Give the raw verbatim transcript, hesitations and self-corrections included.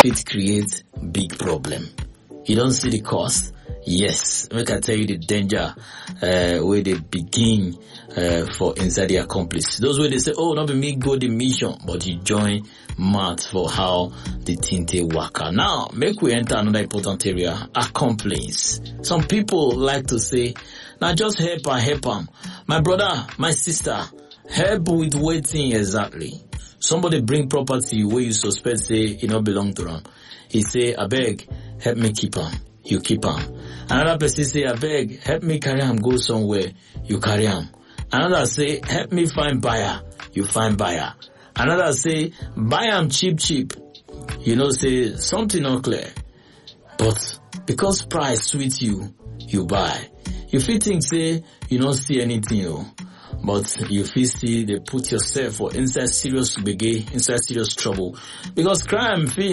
fit create big problem. You don't see the cost. Yes, make I tell you the danger uh, where they begin uh, for inside the accomplice. Those where they say, oh, not be me go the mission, but you join math for how the thing they work out. Now, make we enter another important area, accomplice. Some people like to say, now just help her, help them. My brother, my sister, help with waiting exactly. Somebody bring property where you suspect say it not belong to them. He say, I beg, help me keep them. You keep him. Another person say, I beg, help me carry him go somewhere. You carry him. Another say, help me find buyer. You find buyer. Another say, buy him cheap, cheap. You know, say, something not clear. But because price sweet you, you buy. You feel think say, you don't see anything, you know. But you feel see they put yourself for inside serious begay, inside serious trouble. Because crime feel